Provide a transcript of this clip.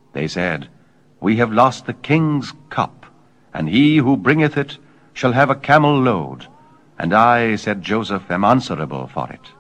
They said, We have lost the king's cup, and he who bringeth it shall have a camel load. And I, said Joseph, am answerable for it.